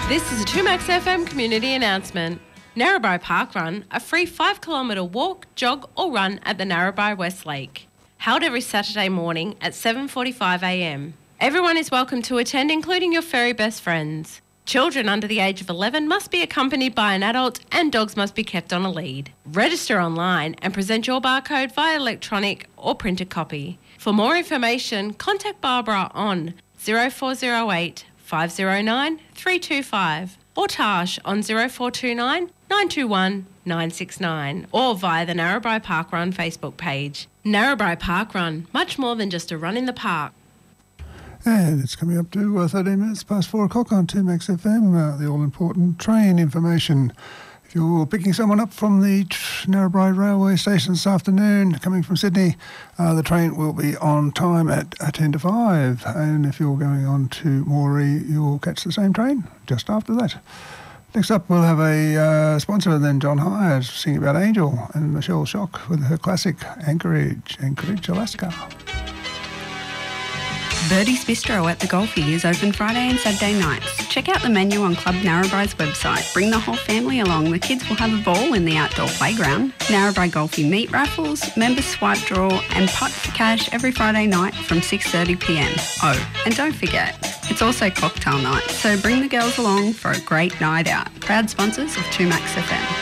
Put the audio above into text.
This is a 2Max FM community announcement. Narrabri Park Run, a free 5-kilometre walk, jog or run at the Narrabri West Lake. Held every Saturday morning at 7:45am. Everyone is welcome to attend, including your furry best friends. Children under the age of 11 must be accompanied by an adult and dogs must be kept on a lead. Register online and present your barcode via electronic or printed copy. For more information, contact Barbara on 0408 509 325 or Tash on 0429 921 969 or via the Narrabri Park Run Facebook page. Narrabri Park Run, much more than just a run in the park. And it's coming up to 13 minutes past 4 o'clock on 2Max FM, the all-important train information. If you're picking someone up from the Narrabri Railway Station this afternoon, coming from Sydney, the train will be on time at 10 to 5. And if you're going on to Moree, you'll catch the same train just after that. Next up, we'll have a sponsor, and then John Hyatt singing about Angel, and Michelle Schock with her classic Anchorage, Alaska. Birdie's Bistro at the Golfie is open Friday and Saturday nights. Check out the menu on Club Narrabri's website. Bring the whole family along. The kids will have a ball in the outdoor playground. Narrabri Golfie meat raffles, members swipe draw and pot for cash every Friday night from 6:30pm. Oh, and don't forget, it's also cocktail night, so bring the girls along for a great night out. Proud sponsors of 2Max FM.